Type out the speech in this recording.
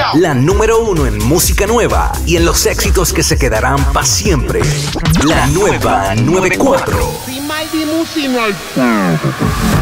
La número 1 en música nueva y en los éxitos que se quedarán para siempre. La nueva 94.